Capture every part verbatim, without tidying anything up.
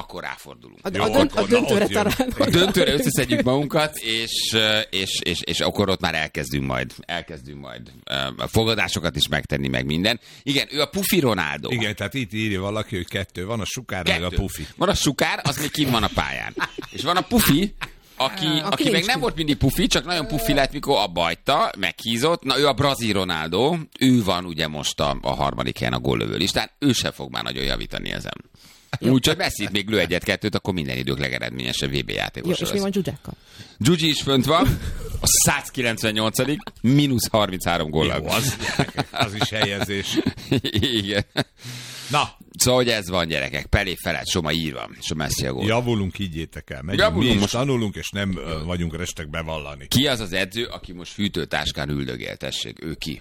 akkor ráfordulunk. A, a, dönt, a döntőre talán. A döntőre összeszedjük magunkat, és, és, és, és akkor ott már elkezdünk majd, elkezdünk majd a fogadásokat is megtenni, meg minden. Igen, ő a Pufi Ronaldo. Igen, tehát itt írja valaki, hogy kettő. Van a Sukár, kettő. Meg a Pufi. Van a Sukár, az még kint van a pályán. És van a Pufi, aki, aki, aki meg nem volt mindig pufi, csak nagyon pufi lett, mikor abba hagyta, meghízott. Na, ő a brazil Ronaldo, ő van ugye most a, a harmadik helyen a góllövő listán, ő sem fog már nagyon javítani ezen. Úgyhogy Messi még lő egyet-kettőt, akkor minden idők legeredményesebb vé bé játékos. Jó, és mi van Zsuzsákkal? Zsuzsi is fönt van, a száz kilencvennyolcadik mínusz harminchárom góllal. Jó, az, az is helyezés. Igen. Na. Szóval, hogy ez van, gyerekek. Pelé felett, Soma írva, és a Messi a gól. Javulunk, higgyétek el. Megyünk, Javulunk, mi is most... tanulunk, és nem uh, vagyunk restek bevallani. Ki az az edző, aki most hűtőtáskán üldögél, tessék? Ő ki?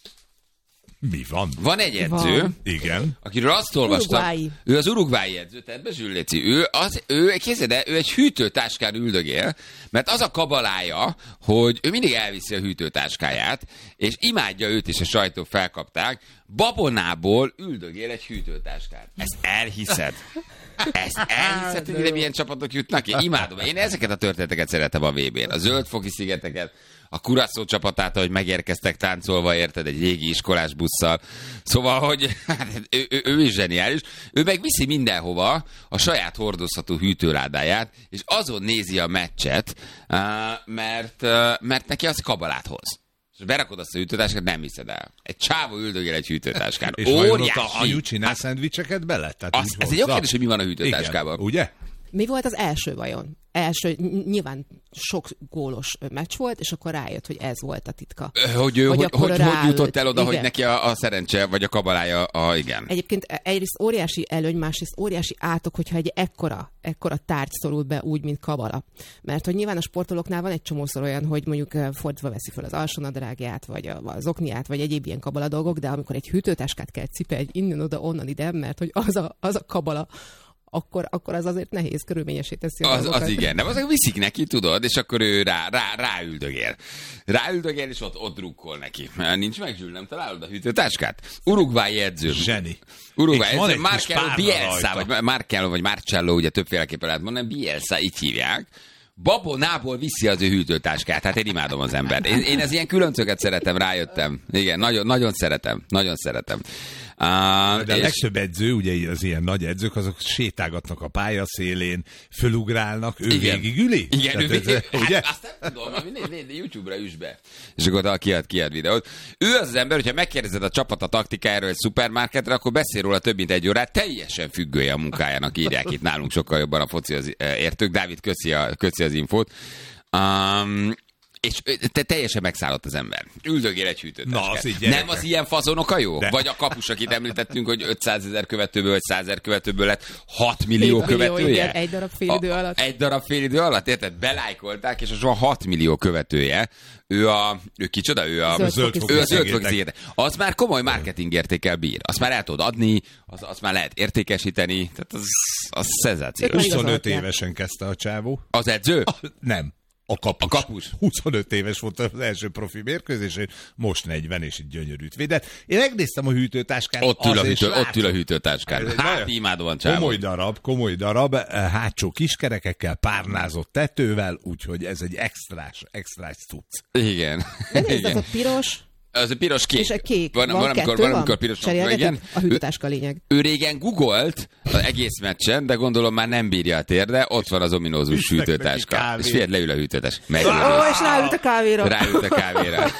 Mi van? Van egy edző, van. Igen. Akiről azt olvastam, Uruguayi. Ő az urugvái edző, tehát Bezsülléci, ő, az, ő, képzeld el, ő egy hűtőtáskán üldögél, mert az a kabalája, hogy ő mindig elviszi a hűtőtáskáját, és imádja őt is, a sajtó felkapták, babonából üldögél egy hűtőtáskát. Ezt elhiszed? Ezt elhiszed, hogy ide milyen csapatok jutnak ki? Imádom. Én ezeket a történeteket szeretem a vé bén. A Zöldfoki szigeteket, a Curaçao csapatát, hogy megérkeztek táncolva, érted, egy régi iskolás busszal. Szóval, hogy hát, ő, ő, ő is zseniális. Ő meg viszi mindenhova a saját hordozható hűtőládáját, és azon nézi a meccset, mert, mert neki az kabalát hoz. És berakod azt a hűtőtáskát, nem hiszed el. Egy csávó üldögél egy hűtőtáskán. És vajon ott a anyu csinál szendvicseket bele? Tehát az, ez egy jó kérdés, hogy mi van a hűtőtáskában. Igen, ugye? Mi volt az első vajon? Első, nyilván sok gólos meccs volt, és akkor rájött, hogy ez volt a titka. Hogy ő, hogy, hogy, hogy jutott el oda, igen. hogy neki a, a szerencse, vagy a kabalája, a, igen. Egyébként egyrészt óriási előny, másrészt óriási átok, hogyha egy ekkora, ekkora tárgy szorul be úgy, mint kabala. Mert hogy nyilván a sportolóknál van egy csomószor olyan, hogy mondjuk fordítva veszi fel az alsónadrágját, vagy az okniát, vagy egyéb ilyen kabala dolgok, de amikor egy hűtőtáskát kell cipelni innen oda, onnan ide, mert hogy az a, az a kabala, Akkor, akkor az azért nehéz, körülményesé teszi a az, az igen, nem azok viszik neki, tudod, és akkor ő rá, rá, ráüldögél. Ráüldögél, és ott, ott drukkol neki. Nincs meg, Zsül, nem találod a hűtőtáskát? Uruguayi edző. Zseni. Uruguayi edző, Marcelo Bielsa, vagy Marcelo, vagy Marcello, ugye többféleképpen lehet mondani, Bielsa, így hívják. Babonából viszi az ő hűtőtáskát. Hát én imádom az embert. Én, én ez ilyen különcöket szeretem, rájöttem. Igen, nagyon, nagyon szeretem. Nagyon szeretem. Uh, De a legtöbb edző, ugye az ilyen nagy edzők, azok sétálgatnak a pálya szélén, fölugrálnak, ő igen. végigüli? Igen, Tehát ő ez, végig, ugye? Hát azt nem tudom, nézd, nézd, YouTube-ra üss be. És akkor kiad, kiad videót. Ő az az ember, hogyha megkérdezed a csapat a taktikájáról egy szupermarketre, akkor beszél róla több mint egy órát, teljesen függője a munkájának, írják itt nálunk sokkal jobban a foci az értők. Dávid, köszi, a, köszi az infót. Um, És te teljesen megszállott az ember. Üldögél egy hűtőtáskát. Nem az ilyen fazonok a jó? De. Vagy a kapus, akit említettünk, hogy ötszázezer követőből, vagy százezer követőből lett hat millió követője? Igen, egy darab félidő alatt. A, egy darab félidő alatt, érted? Belájkolták, és az van hat millió követője. Ő a... Ő kicsoda? Ő a Zöldfoki szigetek. Az már komoly marketingértékkel bír. Azt már el tudod adni, az, azt már lehet értékesíteni. Tehát az, az szenzációs. huszonöt évesen kezdte a csávó. Az edző? A, nem. A kapus. A kapus. huszonöt éves volt az első profi mérkőzésén, most negyven, és egy gyönyörűt védett. Én megnéztem a hűtőtáskát. Ott ül a, hűtő, ott ül a hűtőtáskán. Hát, imádom a csávon. Komoly darab, komoly darab, hátsó kiskerekekkel, párnázott tetővel, úgyhogy ez egy extrás, extrás cucc. Igen. De nézd, az a piros... Az a piros kék. És a kék. Van, van, van amikor, van, amikor piros. Igen. A hűtőtáska lényeg. Ő régen googolt az egész meccsen, de gondolom már nem bírja a térde, ott van az ominózus hűtőtáska. És figyelj, leül a hűtőtáska. Ó, oh, és ráült a kávéra. Ráült a kávéra.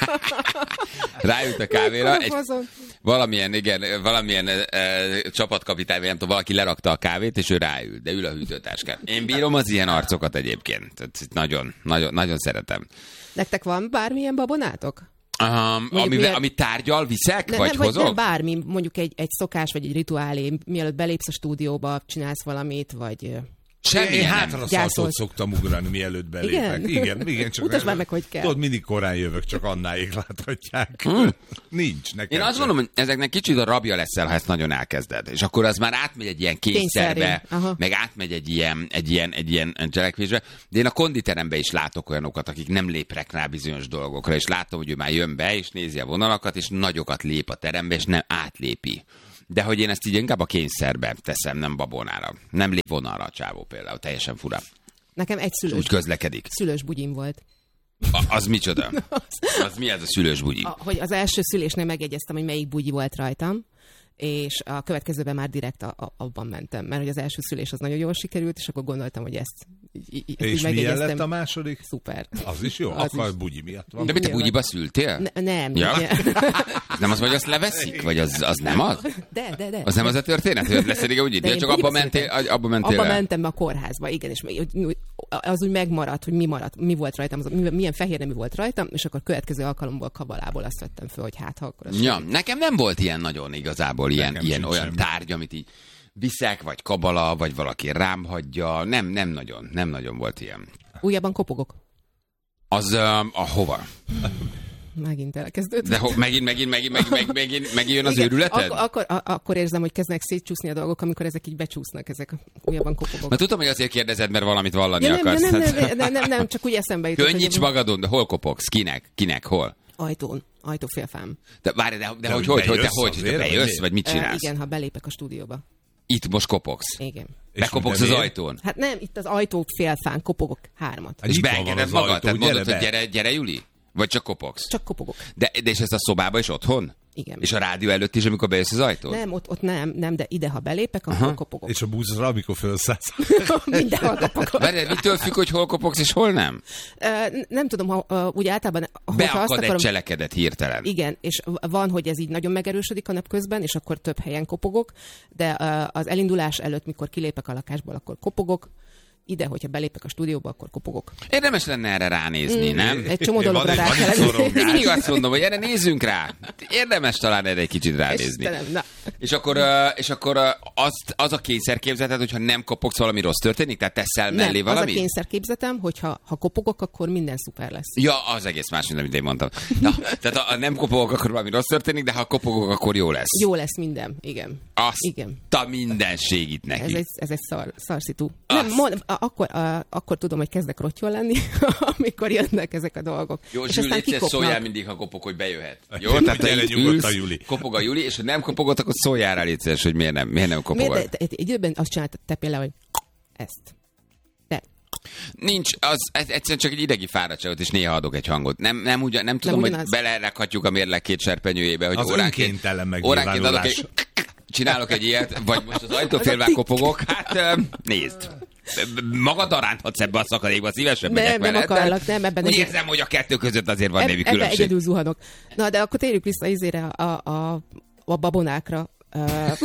Ráült a kávéra. Egy, valamilyen, igen, valamilyen e, csapatkapitány, nem tudom, valaki lerakta a kávét, és ő ráült, de ül a hűtőtáskán. Én bírom az ilyen arcokat egyébként. Tehát nagyon, nagyon, nagyon szeretem. Nektek van bármilyen babonátok? Um, ami, miért... ami tárgyal, viszek, ne, vagy nem, hozok? Nem, bármi, mondjuk egy, egy szokás, vagy egy rituálé, mielőtt belépsz a stúdióba, csinálsz valamit, vagy... Semmi én hátra szaltót szoktam ugrani, mielőtt belépek. Igen, igen, igen csak utasd már meg, hogy kell. Tudod, mindig korán jövök, csak annáig láthatják. Hmm. Nincs nekem. Én azt gondolom, hogy ezeknek kicsit a rabja leszel, ha ezt nagyon elkezded. És akkor az már átmegy egy ilyen kényszerbe, meg átmegy egy ilyen, egy ilyen, egy ilyen cselekvésbe. De én a konditeremben is látok olyanokat, akik nem lépnek rá bizonyos dolgokra, és látom, hogy ő már jön be, és nézi a vonalakat, és nagyokat lép a terembe, és nem átlépi. de hogy én ezt így inkább a kényszerbe teszem, nem babonára. Nem lép vonalra a csávó például, teljesen fura. Nekem egy szülős, Úgy közlekedik. szülős bugyim volt. A, az micsoda? Az mi ez a szülős bugyi? A, hogy az első szülésnél megjegyeztem, hogy melyik bugyi volt rajtam, és a következőben már direkt a, a, abban mentem, mert hogy az első szülés az nagyon jól sikerült, és akkor gondoltam, hogy ezt így, így, és így milyen lett a második? Szuper. Az is jó? Az Akkor is. bugyi miatt van. De mit, te bugyiba szültél? Ne, nem. Ja? Ne. Nem az, hogy azt leveszik? Vagy az, az nem az? De, de, de. Az nem az a történet, hogy leszedik a bugyi? De De én csak abba bugyiba mentél, szültem. abba mentél Abba el. mentem a kórházba, igen, és az úgy megmaradt, hogy mi maradt, mi volt rajtam, az, milyen fehérnemű volt rajtam, és akkor következő alkalomból kabalából azt vettem föl, hogy hát ha akkor az Ja, nekem nem volt ilyen nagyon igazából, ilyen, Nekem ilyen sincs olyan semmi. tárgy, amit így viszek, vagy kabala, vagy valaki rám hagyja. Nem, nem nagyon, nem nagyon volt ilyen. újabban kopogok. Az um, a hova? Megint elkezdődött. De ho, megint, megint, megint, megint, megint, megint, megint jön az Igen, őrületed? Akkor, akkor, a- akkor érzem, hogy kezdnek szétcsúszni a dolgok, amikor ezek így becsúsznak, ezek a újabban kopogok. Mert tudom, hogy azért kérdezed, mert valamit vallani Ja, nem, akarsz. nem, nem, nem, nem, nem, nem, csak úgy eszembe jutott. Könnyíts hogy magadon, de hol kopogsz? Kinek? Kinek? Hol? Ajtón, ajtófélfám. De várj, de, de, De hogy, hogy hogy, hogy, te bejössz hogy, hogy te azért, vagy bejössz, mi? vagy mit Uh, csinálsz? igen, ha belépek a stúdióba. Itt most kopogsz. Igen. És Bekopogsz az minden miért? ajtón. Hát nem, itt az ajtó félfán kopogok hármat. Hát És nyitva van beengeded az magad? ajtó, Tehát gyere mondod, hogy be. gyere, gyere, Juli? Vagy csak kopogsz? Csak kopogok. De, de és ez a szobába is otthon? Igen. És a rádió előtt is, amikor bejössz az ajtón? Nem, ott, ott nem, nem, de ide, ha belépek, akkor Aha. kopogok. És a buszra, amikor felszállsz. Mindenhol kopogok. Várj, mitől függ, hogy hol kopogsz és hol nem? Uh, nem tudom, ha uh, úgy általában, hogyha azt Beakad egy akarom... cselekedet hirtelen. Igen, és van, hogy ez így nagyon megerősödik a napközben, és akkor több helyen kopogok, de uh, az elindulás előtt, mikor kilépek a lakásból, akkor kopogok. Ide, hogyha belépek a stúdióba, akkor kopogok. Érdemes lenne erre ránézni, Mm, nem? Egy csomó Van dologra egy- rá van egy kellene. szorongás. Mindig azt mondom, hogy erre nézzünk rá. Érdemes talán erre egy kicsit ránézni. Istenem, na. És akkor, uh, és akkor uh, az, az a kényszerképzeted, hogyha nem kopogsz, valami rossz történik? Tehát teszel mellé Nem, az a valamit? kényszerképzetem, hogy ha, ha kopogok, akkor minden szuper lesz. Ja, az egész más, mint amit én mondtam. Na, tehát ha nem kopogok, akkor valami rossz történik, de ha kopogok, akkor jó lesz. Jó lesz minden, igen. Azt Igen. a minden segít neki. Ez egy, ez egy szar, szarszitu. Azt. Nem, mond, a, akkor, a, akkor tudom, hogy kezdek rottyol lenni, amikor jönnek ezek a dolgok. Jó, és Zsül, aztán légy szíves, szóljál kikopnak. mindig, ha kopog, hogy bejöhet. Jó, tehát te Gyere így nyugodtan, ülsz, Juli. kopog a Juli, és ha nem kopogod, akkor szóljál rá, légy szíves, hogy miért nem, miért nem kopogod. Miért? De, de, egy időben azt csináltad te például, hogy ezt. De. Nincs, az ez egyszerűen csak egy idegi fáradtságot, és néha adok egy hangot. Nem, nem, ugyan, nem tudom, hogy ugyanaz. belerakhatjuk a mérleg két serpenyőjébe, hogy Az óránként, önkéntelen óránként adok megnyilvánulás. egy, csinálok egy ilyet, vagy most az ajtófélván kopogok, hát ö, nézd. Magad aránthatsz ebbe a szakadékba, szívesen Nem, megyek nem veled, de akarlak, nem, ebben úgy egy- érzem, hogy a kettő között azért van némi Ebbe különbség. egyedül zuhanok. Na, de akkor térjük vissza izére a, a, a babonákra. Uh,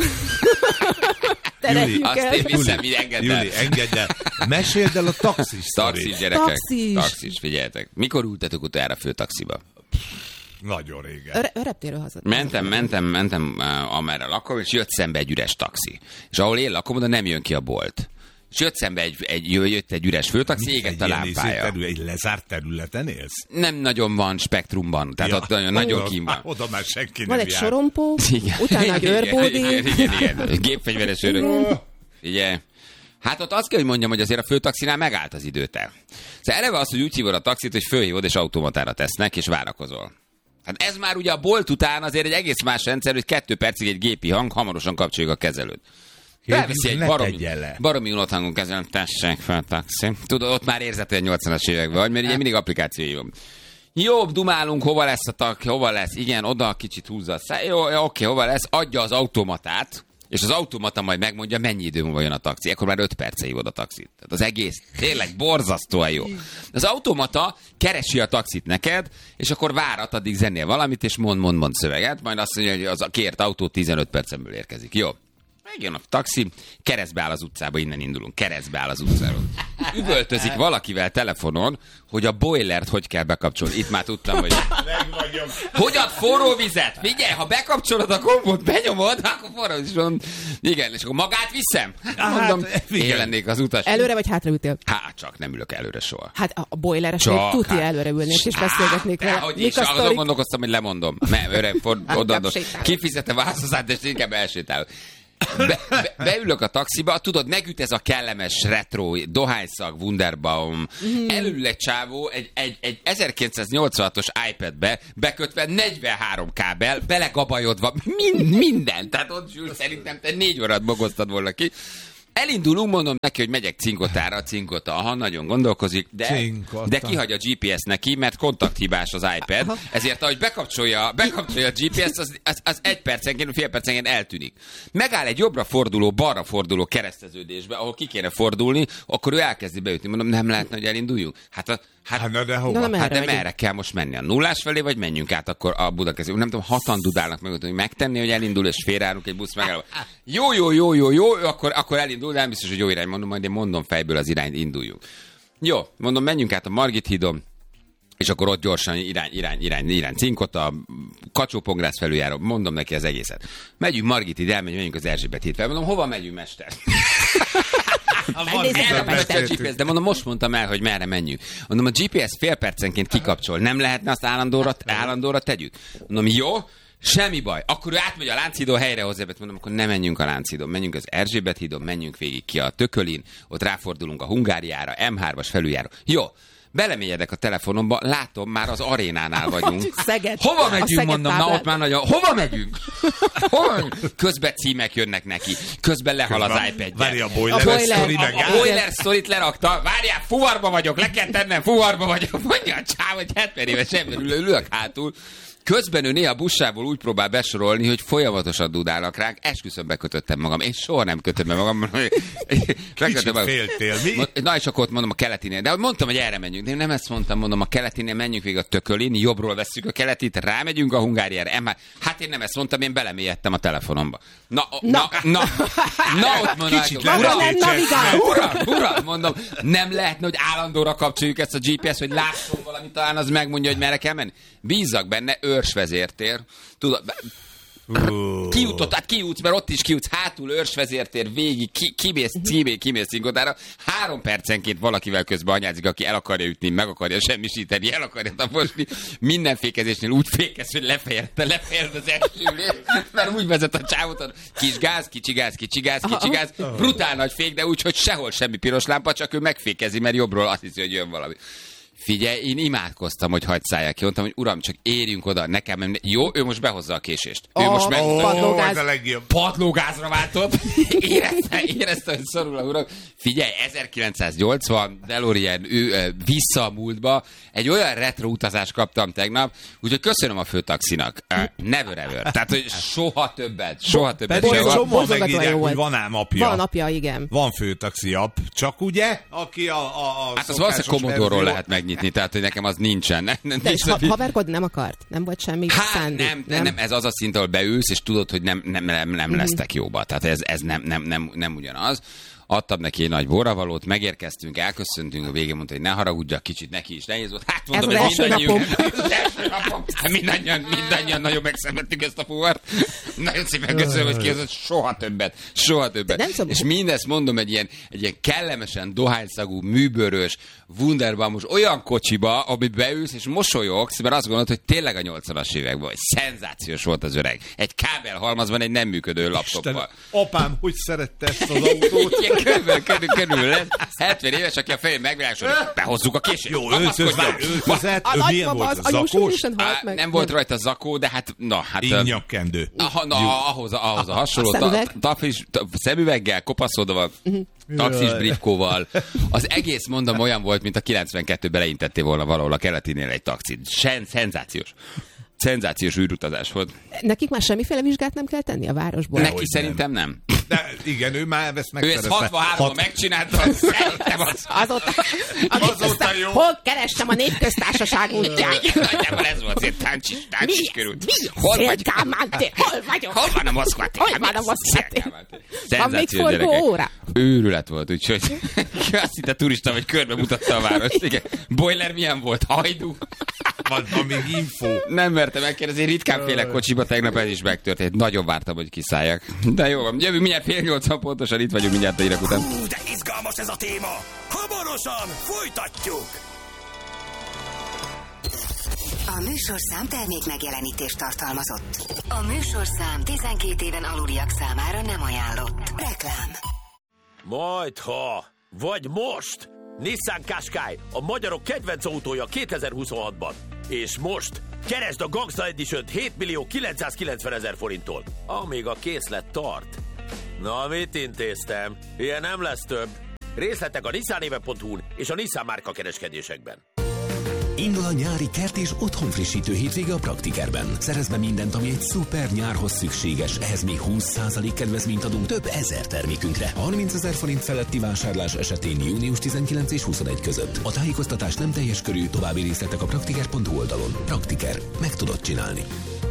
tereljük Azt el. én viszem, így engedd el. Juli, engedd el. Meséld el a taxis Taxis, sztorit. gyerekek. Taxis. Taxis, figyeljetek. Mikor ültetek utoljára fő taxiba? Nagyon régen. Ö- ö, reptéről haza. Mentem, mentem, mentem, uh, amerre lakom, és jött szembe egy üres taxi. És ahol én lakom, oda nem jön ki a bolt. És jött szembe egy, egy, jött egy üres főtaxi, égett a Egy ilyen izé lámpája. terület, egy lezárt területen élsz? Nem nagyon van spektrumban, tehát ott nagyon, nagyon oda- kín van. Oda már senki Van nem egy jár. sorompó, utána egy őrbódi. Igen, igen, igen. Gépfegyveres őrök. Ugye? Hát ott azt kell, hogy mondjam, hogy azért a főtaxinál megállt az időtel. Szóval eleve az, hogy úgy hívod a taxit, hogy fölhívod és automatára tesznek, és várakozol. Hát ez már ugye a bolt után azért egy egész más rendszer, hogy kettő percig egy gépi hang, hamarosan kapcsoljuk a kezelőt. Felviszi egy ne baromi, tegyen le. baromi unott hangon kezelem, tessék fel taxi. Tudod, ott már érzed, hogy a nyolcvanas években vagy, mert ugye mindig applikációi van. Jobb, dumálunk, hova lesz a tak, hova lesz, igen, oda kicsit húzza a szá... Jó, jó, oké, hova lesz, adja az automatát, és az automata majd megmondja, mennyi idő múlva jön a taxi. Ekkor már öt perce hívod a taxit. Tehát az egész tényleg borzasztóan jó. Az automata keresi a taxit neked, és akkor várat, addig zenél valamit, és mond, mond, mond szöveget, majd azt mondja, hogy az a kért autó tizenöt percen belül érkezik. Jó. Megjön a taxi, keresztbe áll az utcába, innen indulunk, keresztbe áll az utcáról. Üvöltözik valakivel telefonon, hogy a boilert hogy kell bekapcsolni. Itt már tudtam, hogy... Megvagyom. Hogy ad forró vizet? Figyelj, ha bekapcsolod a kombot, benyomod, akkor forró is van. Igen, és akkor magát viszem? Hát, Mondom, igen. én lennék az utas. Előre vagy hátra ültél? Hát csak nem ülök előre soha. Hát a, a boileresnél Csak, tuti hát. előre ülnék, és beszélgetnék vele. Hogy Mik is, a azon sztorik? gondolkoztam, hogy lemondom. Mert öreg, for, Hát, oda, inkább sétálok. kifizette választozát, és inkább elsétálok. Be, be, beülök a taxiba, tudod, megüt ez a kellemes retro, dohányszag, Wunderbaum. Mm. Elül egy csávó egy, egy, egy ezerkilencszáznyolcvanhatos iPadbe bekötve negyvenhárom kábel, belegabajodva, mind, minden. Tehát ott Zsül, szerintem te négy órát bogoztad volna ki. Elindulunk, mondom neki, hogy megyek Cinkotára, Cinkota, aha, nagyon gondolkozik, de, de kihagy a gé pé es neki, mert kontakthibás az iPad, aha. Ezért ahogy bekapcsolja, bekapcsolja a gé pé es, az, az, az egy percenként, fél percenként eltűnik. Megáll egy jobbra forduló, balra forduló kereszteződésbe, ahol ki kéne fordulni, akkor ő elkezdi beütni. Mondom, nem lehetne, hogy elinduljunk? Hát a Hát, hát, de, hova? Na, hát de merre kell most menni? A nullás felé, vagy menjünk át akkor a Budakeszi? Nem tudom, hatan dudálnak meg, hogy megtenni, hogy elindul, és félreállunk egy busz megálló. Jó, jó, jó, jó, jó, akkor, akkor elindul, de nem biztos, hogy jó irány. Mondom, majd én mondom fejből az irányt, induljunk. Jó, mondom, menjünk át a Margit hídon, és akkor ott gyorsan irány, irány, irány, irány Cinkota, Kacsó-Pongrácz felüljáró, mondom neki az egészet. Megyünk Margit híd, elmegyünk, menjünk az Erzsébet híd fel. Mondom, hova megyünk, mester? De mondom, most mondtam el, hogy merre menjünk. Mondom, a gé pé es fél percenként kikapcsol. Nem lehetne azt állandóra, állandóra tegyük? Mondom, jó, semmi baj. Akkor ő átmegy a Lánchídon, helyre hozzá. Mondom, akkor ne menjünk a Lánchídon. Menjünk az Erzsébet hídon, menjünk végig ki a Tökölin, ott ráfordulunk a Hungáriára, em hármas felüljáró. Jó. Belemélyedek a telefonomba, látom, már az arénánál vagyunk. Szeged. Hova megyünk, mondom, na ott már nagyon... Hova megyünk? Hova megyünk? Közben címek jönnek neki. Közben lehal az iPad-je. Várja, a boiler, a boiler, story a, a boiler sztorit lerakta. Várjál, fuvarba vagyok, le kell tennem, fuvarba vagyok. Mondja a csáv, hogy hetven éves ember ülök hátul. Közben ő néha bussából úgy próbál besorolni, hogy folyamatosan dudálnak ránk. Esküszöm, bekötöttem magam. Én soha nem kötöm be magam. Kicsit féltél, mi? Na és akkor ott mondom a keletinél. De mondtam, hogy erre menjünk. De én nem ezt mondtam, mondom, a keletinél menjünk végig a Tökölin, jobbról vesszük a keletit, rámegyünk a Hungáriára. Hát én nem ezt mondtam, én belemélyedtem a telefonomba. Na, na, na, na, na ott mondom, uram, uram, uram, mondom, nem lehetne, hogy állandóra kapcsoljuk ezt a gé pé es, hogy lásson valamit, talán az megmondja, hogy merre kell menni. Bízzak benne, őrsvezértér. Tudod, uh. kijutott, hát kijutsz, mert ott is kijutsz, hátul őrsvezértér, végig, ki, kimész, címé, kimész Cinkotára. Három percenként valakivel közben anyázik, aki el akarja ütni, meg akarja semmisíteni, el akarja taposni. Minden fékezésnél úgy fékez, hogy lefejezte, lefejezte az elsőlét, mert úgy vezet a csávot, kis gáz, kicsi gáz, kicsi gáz, kicsi gáz, brutál nagy fék, de úgy, hogy sehol semmi piros lámpa, csak ő megfékezi, mert jobbról azt hiszi, hogy jön valami. Figyelj, én imádkoztam, hogy hagyd szálljak ki. Mondtam, hogy uram, csak érjünk oda, nekem nem... Jó, ő most behozza a késést. Ő oh, most meg... Oh, padlógáz. Padlógázra váltott. Érezte, érezte, hogy szorul a uram. Figyelj, ezerkilencszáznyolcvan, DeLorean, ő vissza a múltba. Egy olyan retro utazást kaptam tegnap, úgyhogy köszönöm a főtaxinak. Uh, never ever. Tehát, hogy soha többet. Soha többet. Pedig soha megírják, hogy van ám apja. Van apja, igen. Van főtaxi app. Csak ugye, aki a... a, a hát az valószínűleg Commodore-ról lehet megnyitni, tehát hogy nekem az nincsen. Nem, nem, de és ha, haverkodni nem akart? Nem volt semmi hát, szándék? Nem, nem, nem, ez az a szint, ahol beülsz, és tudod, hogy nem, nem, nem, nem mm-hmm. lesztek jóba. Tehát ez, ez nem, nem, nem, nem ugyanaz. Adtam neki egy nagy borravalót, megérkeztünk, elköszöntünk, a végén mondta, hogy ne haragudjak, kicsit neki is nehéz volt. Hát mondom, ez hogy mindannyian, mindannyian, mindannyian nagyon megszenvedtük ezt a fuvart. Nagyon szépen köszönöm, hogy kihozott soha többet, soha többet. És mindezt mondom egy ilyen, egy ilyen kellemesen dohányszagú, műbőrös, Wunderbaumos olyan kocsiba, amit beülsz és mosolyogsz, mert azt gondolod, hogy tényleg a nyolcvanas években vagy. Szenzációs volt az öreg. Egy kábelhalmazban egy nem működő laptoppal. Apám, hogy szerette ezt az autót? Körülbelül, körül, körül lesz. hetven éves, aki a fején megvilágosod, behozzuk a későt. Jó, öltözett, milyen volt a zakós? Nem volt rajta zakó, de hát, na, hát... Innyakkendő. Ahhoz a hasonló, szemüveggel, kopaszodva, taxis briefkóval. Az egész, mondom, olyan volt, mint a kilencvenkettőben leintettél volna valahol a keletinél egy taxit. Sen, szenzációs. Szenzációs űrutazás volt. Nekik már semmiféle vizsgát nem kell tenni a városból? Neki szerintem nem. De igen, ő már ezt megszerezte. Ő ezt hatvanháromban megcsinálta, szerintem az... Azóta, azóta jó. Hol kerestem a népköztársaság útját? Nagyjából ez volt, azért táncsis, táncsis körült. Hol vagy? Hol vagyok? Hol van a Moszkva tér? Hol van a Moszkva tér? Van még forgó óra? Őrület volt, úgyhogy azt hitte turista, hogy körbe mutatta a várost. Igen. Boiler milyen volt? Hajdú? Van, van még info. Nem mertem megkérdezni, ritkán félek kocsiba, tegnap ez is megtörtént. Nagyon vártam, hogy kiszálljak. De jó van, jövő mindjárt fél nyolcvan pontosan, itt vagyunk mindjárt a hírek után. Hú, de izgalmas ez a téma! Hamarosan folytatjuk! A műsorszám termék megjelenítést tartalmazott. A műsorszám tizenkét éven aluliak számára nem ajánlott. Reklám. Majdha, vagy most! Nissan Qashqai, a magyarok kedvenc autója kétezer-huszonhatban. És most keresd a Gangsta Edition-t hét millió kilencszázkilencvenezer forinttól, amíg a készlet tart. Na, mit intéztem? Ilyen nem lesz több. Részletek a nissanéve pont hu-n és a Nissan márka kereskedésekben. Indul a nyári kert és otthonfrissítő hétvége a Praktikerben. Szerezd be mindent, ami egy szuper nyárhoz szükséges. Ehhez még húsz százalék kedvezményt adunk több ezer termékünkre. harmincezer forint feletti vásárlás esetén június tizenkilenc és huszonegy között. A tájékoztatás nem teljes körű, további részletek a praktiker pont hu oldalon. Praktiker. Meg tudod csinálni.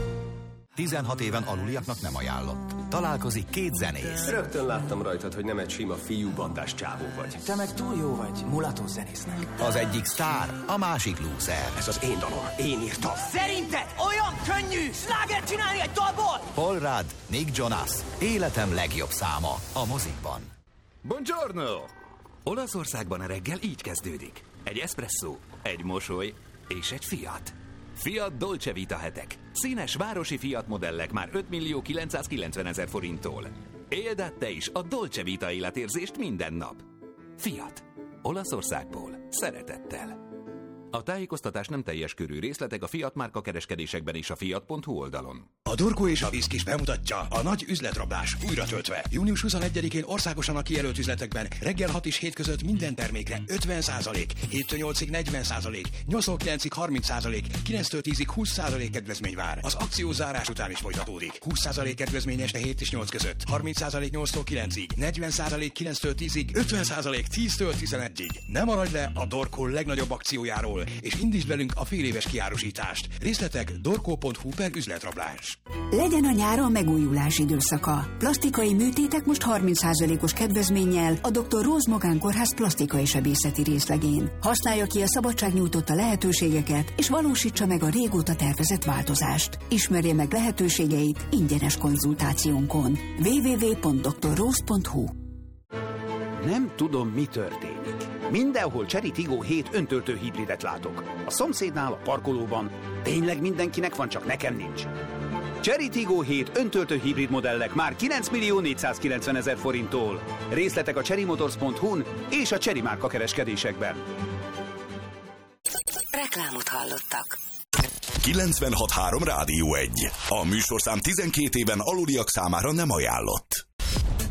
tizenhat éven aluliaknak nem ajánlott. Találkozik két zenész. Rögtön láttam rajtad, hogy nem egy sima fiú bandás csávó vagy. Te meg túl jó vagy, mulató zenésznek. Az egyik sztár, a másik lúzer. Ez az én dalom, én írtam. Szerinted olyan könnyű slágert csinálni egy dalból? Paul Rudd, Nick Jonas, életem legjobb száma a mozikban. Buongiorno! Olaszországban a reggel így kezdődik. Egy eszpresszó, egy mosoly és egy Fiat. Fiat Dolce Vita hetek. Színes városi Fiat modellek már öt millió kilencszázkilencvenezer forinttól. Éld át te is a Dolce Vita életérzést minden nap. Fiat. Olaszországból. Szeretettel. A tájékoztatás nem teljes körű, részletek a Fiat márka kereskedésekben és a fiat pont hu oldalon. A Dorko és a Viszkis bemutatja a nagy üzletrablás újra töltve. június huszonegyedikén országosan a kijelölt üzletekben reggel hat és hét között minden termékre ötven százalék, héttől nyolcig negyven százalék, nyolctól kilencig harminc százalék, kilenctől tízig húsz százalék kedvezmény vár. Az akció zárás után is folytatódik. húsz százalék kedvezmény este hét és nyolc között, harminc százalék nyolctól kilencig, negyven százalék kilenctől tízig, ötven százalék tíztől tizenegyig. Ne maradj le a Dorko legnagyobb akciójáról, és indítsd velünk a féléves kiárusítást. Részletek dorko pont hu per üzletrablás. Legyen a nyáron megújulás időszaka. Plastikai műtétek most harminc százalékos kedvezménnyel a doktor Rose Magánkórház plastikai sebészeti részlegén. Használja ki a szabadság nyújtotta lehetőségeket, és valósítsa meg a régóta tervezett változást. Ismerje meg lehetőségeit ingyenes konzultációnkon. double-u double-u double-u pont doktor rose pont hu. Nem tudom, mi történik. Mindenhol Chery Tiggo hét öntöltő hibridet látok. A szomszédnál, a parkolóban. Tényleg mindenkinek van, csak nekem nincs. Chery Tiggo hét öntöltő hibrid modellek már kilenc millió négyszázkilencvenezer forinttól. Részletek a chery motors pont hu-n és a Chery márka kereskedésekben. Reklámot hallottak. kilencvenhat három Rádió egy. A műsorszám tizenkét éven aluliak számára nem ajánlott.